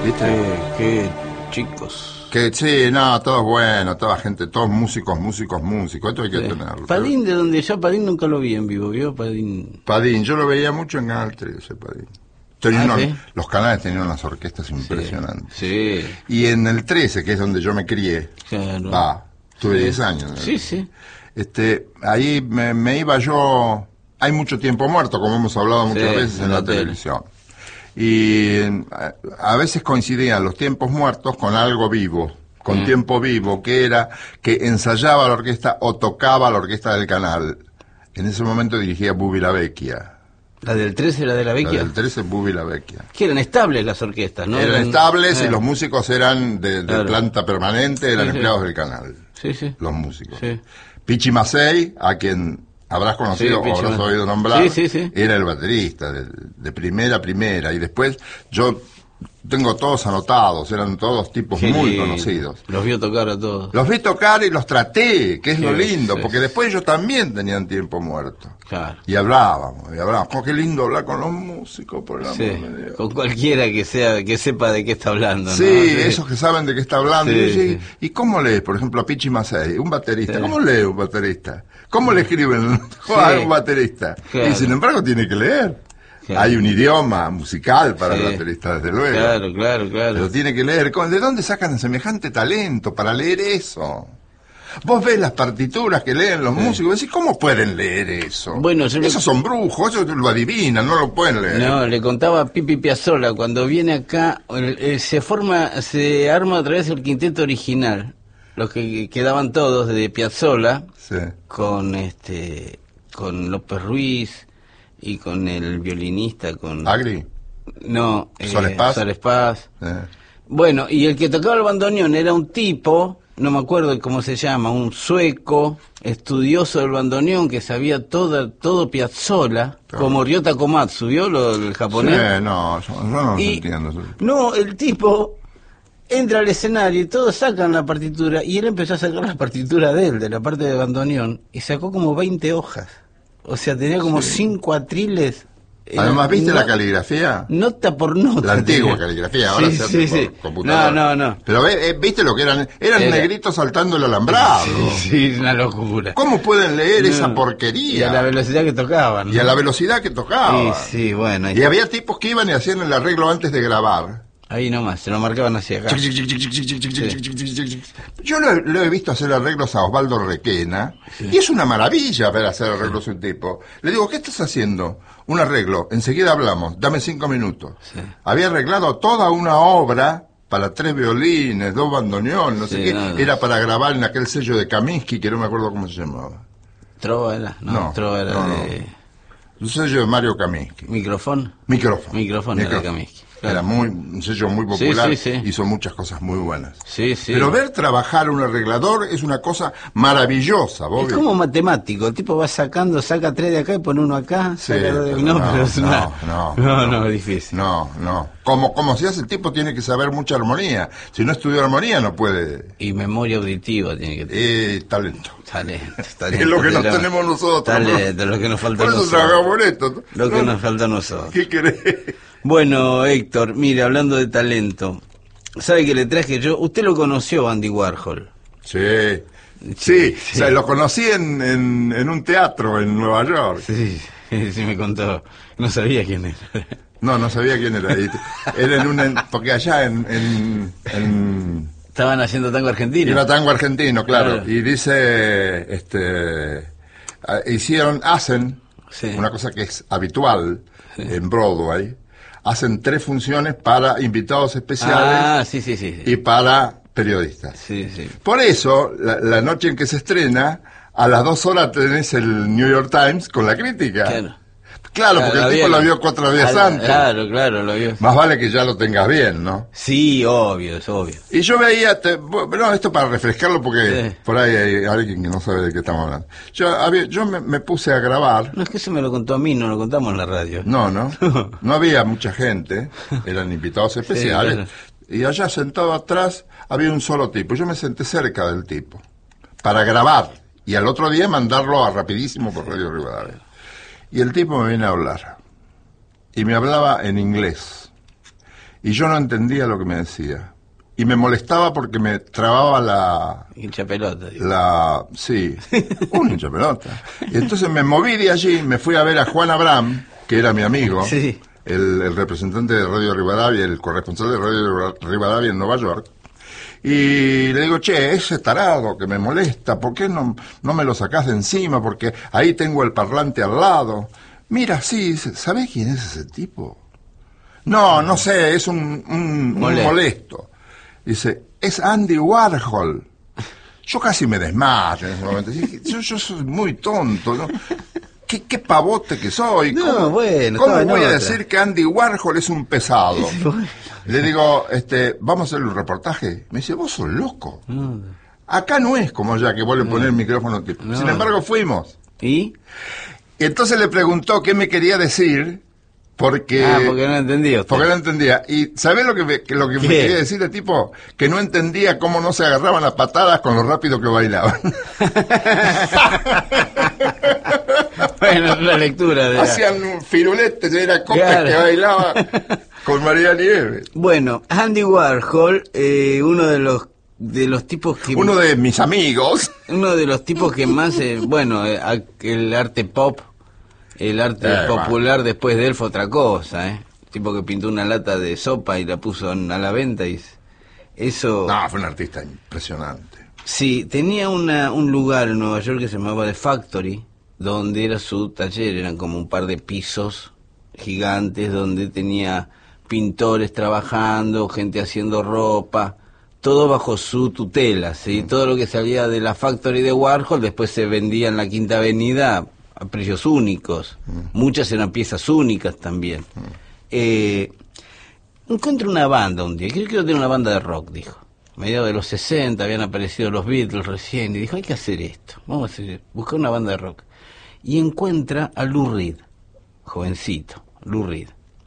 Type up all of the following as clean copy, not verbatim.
¿Viste? Qué chicos. Que sí, no, todo bueno, toda gente, todos músicos. Esto hay que tenerlo. Padín, de donde yo Padín nunca lo vi en vivo, ¿vio? Padín, yo lo veía mucho en Canal 13, Padín. ¿Sí? Los canales tenían unas orquestas impresionantes. Sí. Y en el 13, que es donde yo me crié, Claro. tuve 10 años. Sí. Ahí me iba yo. Hay mucho tiempo muerto, como hemos hablado muchas veces en la tele. televisión. Y a veces coincidían los tiempos muertos con algo vivo, con tiempo vivo, que era que ensayaba la orquesta o tocaba la orquesta del canal. En ese momento dirigía Bubi La Vecchia. ¿La del 13 era de la Vecchia? La del 13, Bubi La Vecchia. Que eran estables las orquestas, ¿no? Eran estables y los músicos eran de planta permanente, eran empleados del canal. Sí. Los músicos. Sí. Pichi Macei, a quien habrás conocido o habrás oído nombrar, era el baterista de primera, y después yo tengo todos anotados, eran todos tipos muy conocidos. Los vio tocar a todos. Los vi tocar y los traté, que es lo lindo, porque después ellos también tenían tiempo muerto. Claro. Y hablábamos. Oh, qué lindo hablar con los músicos, por el amor de Dios. Con cualquiera que sepa de qué está hablando, ¿no? Sí, esos que saben de qué está hablando. ¿Y cómo lees, por ejemplo, a Pichi Macei, un baterista? ¿Cómo lee un baterista? ¿Cómo le escriben a un baterista? Claro. Y sin embargo tiene que leer. Claro. Hay un idioma musical para el baterista, desde luego. Claro. Pero tiene que leer. ¿De dónde sacan semejante talento para leer eso? Vos ves las partituras que leen los músicos y decís, ¿cómo pueden leer eso? Bueno, esos son brujos, eso lo adivinan, no lo pueden leer. No, le contaba a Pipi Piazzolla, cuando viene acá, se arma otra vez el quinteto original. Los que quedaban todos de Piazzolla, con López Ruiz y con el violinista, con ¿Agri? No, Soles Paz. Bueno, y el que tocaba el bandoneón era un tipo, no me acuerdo cómo se llama, un sueco, estudioso del bandoneón, que sabía todo Piazzolla, como Ryota Komatsu, ¿vio el japonés? Sí, yo no entiendo. No, el tipo entra al escenario y todos sacan la partitura, y él empezó a sacar la partitura de él, de la parte de bandoneón, y sacó como 20 hojas. O sea, tenía como 5 atriles. Además, ¿viste la caligrafía? Nota por nota. La antigua caligrafía, ahora se hace por computadora. No. Pero ¿viste lo que eran? Eran negritos saltando el alambrado. Sí, una locura. ¿Cómo pueden leer esa porquería? Y a la velocidad que tocaban, ¿no? Y a la velocidad que tocaban. Sí, bueno. Y había tipos que iban y hacían el arreglo antes de grabar. Ahí nomás, se lo marcaban hacia acá. Yo lo he visto hacer arreglos a Osvaldo Requena, y es una maravilla ver hacer arreglos a un tipo. Le digo, ¿qué estás haciendo? Un arreglo, enseguida hablamos, dame 5 minutos. Había arreglado toda una obra para 3 violines, 2 bandoneón, no sé qué. Era para grabar en aquel sello de Kaminsky, que no me acuerdo cómo se llamaba. Trova era, Trova era de... Un sello de Mario Kaminsky. ¿Micrófono era de Kaminsky. Claro. Era un sello muy popular, hizo muchas cosas muy buenas. Pero ver trabajar un arreglador es una cosa maravillosa, Bobby. Es como matemático, el tipo va saca 3 de acá y pone 1 acá. No, es difícil. No. Como si hace el tipo tiene que saber mucha armonía. Si no estudió armonía no puede. Y memoria auditiva tiene que tener. Talento. Es lo que nos tenemos nosotros. Talento, lo que nos falta a nosotros. Por eso trabajamos en esto. Lo que nos falta a nosotros. ¿Qué querés? Bueno, Héctor, mire, hablando de talento, ¿sabe que le traje yo? Usted lo conoció, Andy Warhol. Sí. O sea, lo conocí en un teatro en Nueva York. Sí, me contó. No sabía quién era. No sabía quién era. Era porque allá Estaban haciendo tango argentino. Era tango argentino, claro. Y dice, hacen una cosa que es habitual en Broadway. Hacen 3 funciones para invitados especiales y para periodistas. Por eso, la noche en que se estrena, a las 2 horas tenés el New York Times con la crítica. Claro, porque el tipo lo vio 4 días antes. Claro, lo vio. Más vale que ya lo tengas bien, ¿no? Sí, obvio, es obvio. Y yo veía, esto para refrescarlo porque por ahí hay alguien que no sabe de qué estamos hablando. Yo me puse a grabar. No, es que eso me lo contó a mí, no lo contamos en la radio. No había mucha gente, eran invitados especiales. Claro. Y allá sentado atrás había un solo tipo. Yo me senté cerca del tipo para grabar y al otro día mandarlo a rapidísimo por Radio Rivadavia. Y el tipo me viene a hablar. Y me hablaba en inglés. y yo no entendía lo que me decía. Y me molestaba porque me trababa la... hincha pelota. Sí, un hincha pelota. Y entonces me moví de allí, me fui a ver a Juan Abraham, que era mi amigo, sí. el representante de Radio Rivadavia, el corresponsal de Radio Rivadavia en Nueva York. Y le digo, che, ese tarado que me molesta, ¿por qué no me lo sacás de encima? Porque ahí tengo el parlante al lado. Mira, sí, ¿sabés quién es ese tipo? No sé, es un molesto. Dice, es Andy Warhol. Yo casi me desmayo en ese momento. Yo soy muy tonto, ¿no? ¿Qué pavote que soy? ¿Cómo voy a decir que Andy Warhol es un pesado? Le digo, vamos a hacer un reportaje. Me dice, vos sos loco. Acá no es como ya que vos le ponés el micrófono. Sin embargo, fuimos. ¿Y? Entonces le preguntó qué me quería decir, porque no entendía usted. Porque no entendía. ¿Y sabés lo que me quería decir el tipo? Que no entendía cómo no se agarraban a patadas con lo rápido que bailaban. Bueno, la lectura de... Hacían firuletes, era Copas que bailaba con María Nieves. Bueno, Andy Warhol, uno de los tipos que... Uno de mis amigos. Uno de los tipos que más... el arte pop, el arte popular después de él fue otra cosa, tipo que pintó una lata de sopa y la puso a la venta y eso... No, fue un artista impresionante. Sí, tenía un lugar en Nueva York que se llamaba The Factory, donde era su taller, eran como un par de pisos gigantes donde tenía pintores trabajando, gente haciendo ropa, todo bajo su tutela, ¿sí? Todo lo que salía de la Factory de Warhol después se vendía en la Quinta Avenida a precios únicos, muchas eran piezas únicas también. Encontré una banda un día, creo que tenía una banda de rock, dijo. A mediados de los 60 habían aparecido los Beatles recién, y dijo, hay que hacer esto, vamos a buscar una banda de rock. Y encuentra a Lou Reed, jovencito, Lou Reed,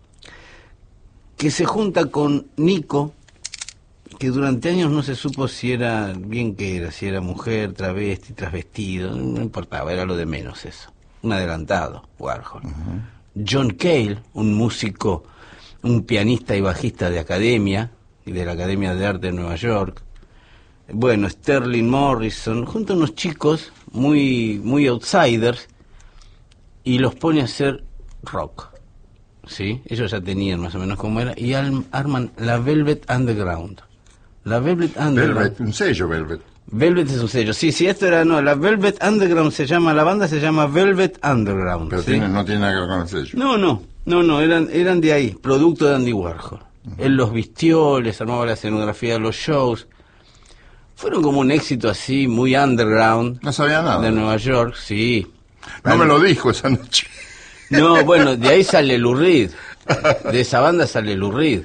que se junta con Nico, que durante años no se supo si era bien que era, si era mujer, travesti, trasvestido, no importaba, era lo de menos eso. Un adelantado, Warhol. John Cale, un músico, un pianista y bajista de academia, y de la Academia de Arte de Nueva York. Bueno, Sterling Morrison, junto a unos chicos muy, muy outsiders, y los pone a hacer rock, ¿sí? Ellos ya tenían más o menos cómo era, y arman la Velvet Underground. La Velvet Underground. Velvet, un sello Velvet. Velvet es un sello, sí, esto era, la Velvet Underground la banda se llama Velvet Underground. Pero ¿sí? No tiene nada que ver con el sello. No, eran de ahí, producto de Andy Warhol. Él los vistió, les armaba la escenografía de los shows. Fueron como un éxito así, muy underground. No sabía nada. De Nueva York, sí. No me lo dijo esa noche. No, bueno, de ahí sale Lou Reed. De esa banda sale Lou Reed.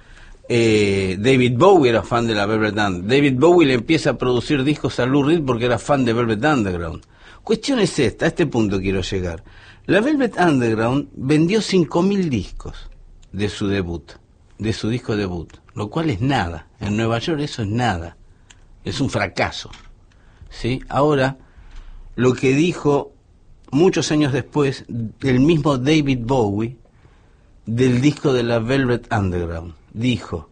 David Bowie era fan de la Velvet Underground. David Bowie le empieza a producir discos a Lou Reed porque era fan de Velvet Underground. Cuestión es esta, a este punto quiero llegar. La Velvet Underground vendió 5.000 discos de su debut, de su disco debut, lo cual es nada. En Nueva York eso es nada. Es un fracaso. ¿Sí? Ahora, lo que dijo muchos años después el mismo David Bowie del disco de la Velvet Underground, dijo,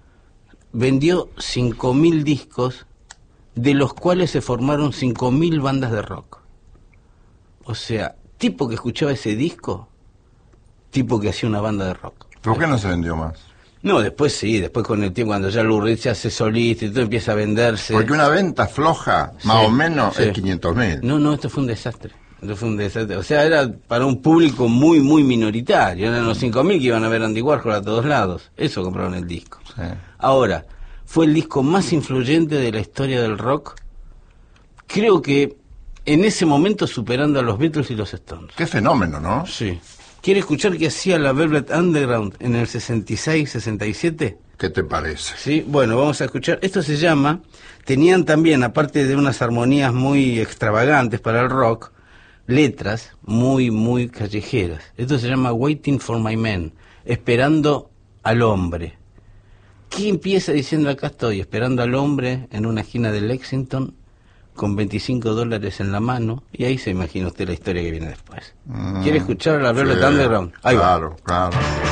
vendió 5.000 discos, de los cuales se formaron 5.000 bandas de rock. O sea, tipo que escuchaba ese disco, tipo que hacía una banda de rock. ¿Por qué no se vendió más? No, después sí, después con el tiempo, cuando ya Lou Reed se hace solista y todo empieza a venderse. Porque una venta floja, más o menos, sí. Es 500.000. No, esto fue un desastre. O sea, era para un público muy, muy minoritario. Eran los 5.000 que iban a ver Andy Warhol a todos lados. Eso compraron el disco. Sí. Ahora, fue el disco más influyente de la historia del rock. Creo que en ese momento superando a los Beatles y los Stones. Qué fenómeno, ¿no? Sí. ¿Quiere escuchar qué hacía la Velvet Underground en el 66, 67? ¿Qué te parece? Sí, bueno, vamos a escuchar. Esto se llama, tenían también, aparte de unas armonías muy extravagantes para el rock, letras muy, muy callejeras. Esto se llama Waiting for My Man, esperando al hombre. ¿Qué empieza diciendo acá estoy, esperando al hombre en una esquina de Lexington, con $25 en la mano, y ahí se imagina usted la historia que viene después. ¿Quiere escuchar la Velvet Underground? Ahí claro, va. Claro.